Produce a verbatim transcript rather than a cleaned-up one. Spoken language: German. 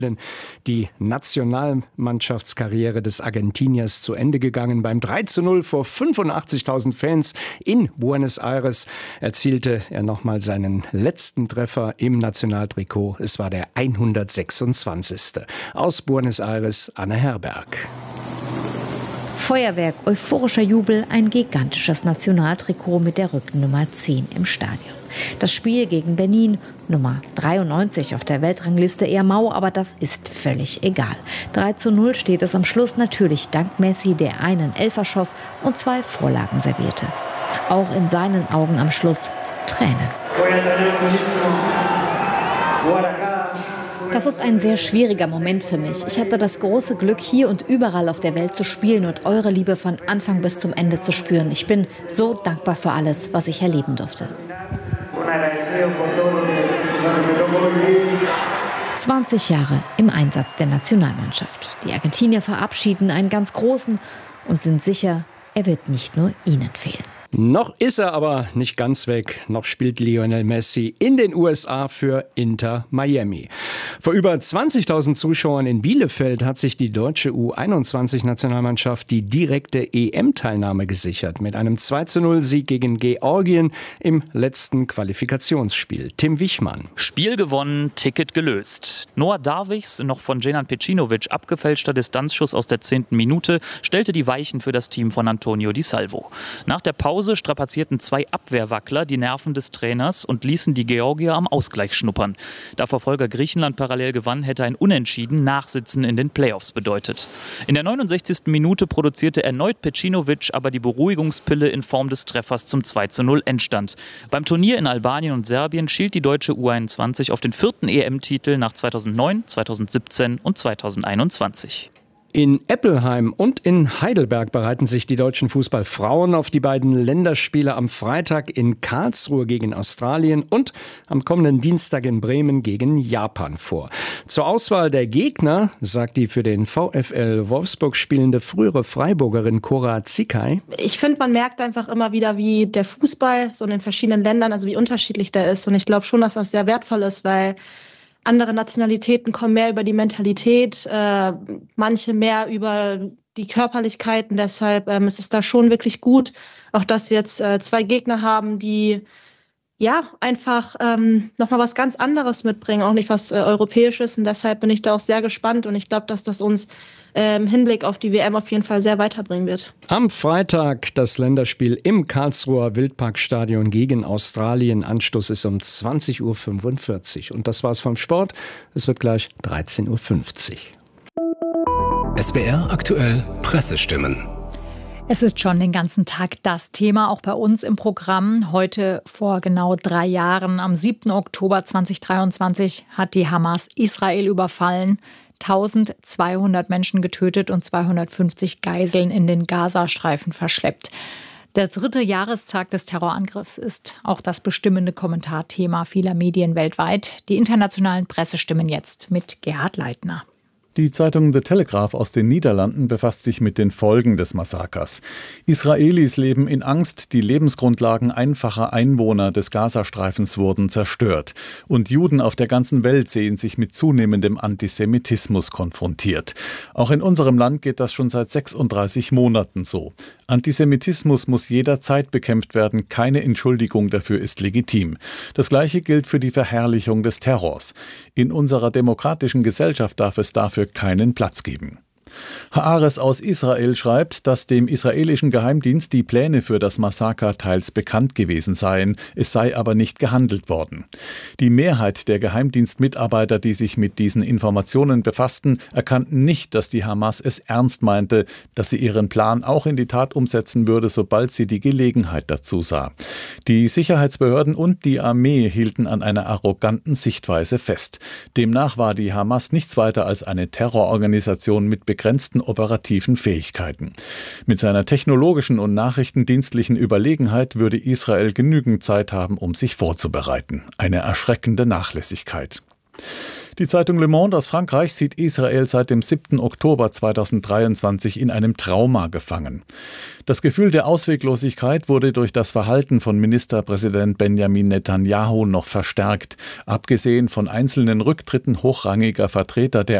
die Nationalmannschaftskarriere des Argentiniers zu Ende gegangen. Beim drei zu null vor fünfundachtzigtausend Fans in Buenos Aires erzielte er nochmal seinen letzten Treffer im Nationaltrikot. Es war der hundertsechsundzwanzigste Aus Buenos Aires, Anne Herberg. Feuerwerk, euphorischer Jubel, ein gigantisches Nationaltrikot mit der Rückennummer zehn im Stadion. Das Spiel gegen Benin, Nummer dreiundneunzig auf der Weltrangliste, eher mau, aber das ist völlig egal. drei zu null steht es am Schluss, natürlich dank Messi, der einen Elfer schoss und zwei Vorlagen servierte. Auch in seinen Augen am Schluss Tränen. Das ist ein sehr schwieriger Moment für mich. Ich hatte das große Glück, hier und überall auf der Welt zu spielen und eure Liebe von Anfang bis zum Ende zu spüren. Ich bin so dankbar für alles, was ich erleben durfte. zwanzig Jahre im Einsatz der Nationalmannschaft. Die Argentinier verabschieden einen ganz großen und sind sicher, er wird nicht nur ihnen fehlen. Noch ist er aber nicht ganz weg. Noch spielt Lionel Messi in den U S A für Inter Miami. Vor über zwanzigtausend Zuschauern in Bielefeld hat sich die deutsche U einundzwanzig-Nationalmannschaft die direkte E M-Teilnahme gesichert. Mit einem zwei zu null Sieg gegen Georgien im letzten Qualifikationsspiel. Tim Wichmann. Spiel gewonnen, Ticket gelöst. Noah Darwichs, noch von Dženan Pecinovic abgefälschter Distanzschuss aus der zehnten Minute, stellte die Weichen für das Team von Antonio Di Salvo. Nach der Pause strapazierten zwei Abwehrwackler die Nerven des Trainers und ließen die Georgier am Ausgleich schnuppern. Da Verfolger Griechenland parallel gewann, hätte ein Unentschieden Nachsitzen in den Playoffs bedeutet. In der neunundsechzigsten Minute produzierte erneut Pecinovic aber die Beruhigungspille in Form des Treffers zum zwei zu null Endstand. Beim Turnier in Albanien und Serbien schielt die deutsche U einundzwanzig auf den vierten E M-Titel nach zweitausendneun, zweitausendsiebzehn und zweitausendeinundzwanzig. In Eppelheim und in Heidelberg bereiten sich die deutschen Fußballfrauen auf die beiden Länderspiele am Freitag in Karlsruhe gegen Australien und am kommenden Dienstag in Bremen gegen Japan vor. Zur Auswahl der Gegner sagt die für den VfL Wolfsburg spielende frühere Freiburgerin Cora Zickay: Ich finde, man merkt einfach immer wieder, wie der Fußball so in den verschiedenen Ländern, also wie unterschiedlich der ist. Und ich glaube schon, dass das sehr wertvoll ist, weil andere Nationalitäten kommen mehr über die Mentalität, äh, manche mehr über die Körperlichkeiten. Deshalb ähm, ist es da schon wirklich gut, auch dass wir jetzt äh, zwei Gegner haben, die ja einfach ähm, nochmal was ganz anderes mitbringen, auch nicht was äh, Europäisches. Und deshalb bin ich da auch sehr gespannt und ich glaube, dass das uns äh, im Hinblick auf die W M auf jeden Fall sehr weiterbringen wird. Am Freitag das Länderspiel im Karlsruher Wildparkstadion gegen Australien. Anstoß ist um zwanzig Uhr fünfundvierzig. Und das war's vom Sport. Es wird gleich dreizehn Uhr fünfzig. S W R aktuell Pressestimmen. Es ist schon den ganzen Tag das Thema, auch bei uns im Programm. Heute vor genau drei Jahren, am siebten Oktober zweitausenddreiundzwanzig, hat die Hamas Israel überfallen, eintausendzweihundert Menschen getötet und zweihundertfünfzig Geiseln in den Gazastreifen verschleppt. Der dritte Jahrestag des Terrorangriffs ist auch das bestimmende Kommentarthema vieler Medien weltweit. Die internationalen Pressestimmen jetzt mit Gerhard Leitner. Die Zeitung The Telegraph aus den Niederlanden befasst sich mit den Folgen des Massakers. Israelis leben in Angst, die Lebensgrundlagen einfacher Einwohner des Gazastreifens wurden zerstört. Und Juden auf der ganzen Welt sehen sich mit zunehmendem Antisemitismus konfrontiert. Auch in unserem Land geht das schon seit sechsunddreißig Monaten so. Antisemitismus muss jederzeit bekämpft werden, keine Entschuldigung dafür ist legitim. Das Gleiche gilt für die Verherrlichung des Terrors. In unserer demokratischen Gesellschaft darf es dafür keinen Platz geben. Haares aus Israel schreibt, dass dem israelischen Geheimdienst die Pläne für das Massaker teils bekannt gewesen seien, es sei aber nicht gehandelt worden. Die Mehrheit der Geheimdienstmitarbeiter, die sich mit diesen Informationen befassten, erkannten nicht, dass die Hamas es ernst meinte, dass sie ihren Plan auch in die Tat umsetzen würde, sobald sie die Gelegenheit dazu sah. Die Sicherheitsbehörden und die Armee hielten an einer arroganten Sichtweise fest. Demnach war die Hamas nichts weiter als eine Terrororganisation mit begrenzten operativen Fähigkeiten. Mit seiner technologischen und nachrichtendienstlichen Überlegenheit würde Israel genügend Zeit haben, um sich vorzubereiten. Eine erschreckende Nachlässigkeit. Die Zeitung Le Monde aus Frankreich sieht Israel seit dem siebten Oktober zweitausenddreiundzwanzig in einem Trauma gefangen. Das Gefühl der Ausweglosigkeit wurde durch das Verhalten von Ministerpräsident Benjamin Netanyahu noch verstärkt. Abgesehen von einzelnen Rücktritten hochrangiger Vertreter der